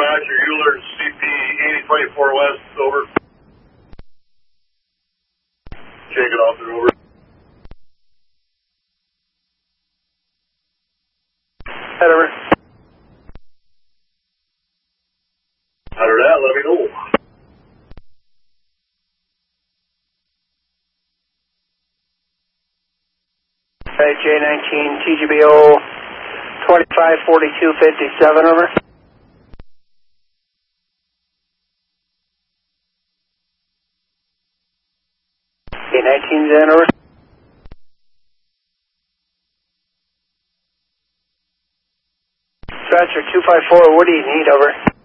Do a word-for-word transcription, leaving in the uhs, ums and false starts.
Roger, Euler, C P eighty twenty-four West, over. Shake it off there, over. Head over. Under that, let me know. Okay, J nineteen, T G B O twenty-five forty-two fifty-seven, over. J nineteen's in, over. Stretcher two five four, what do you need, over?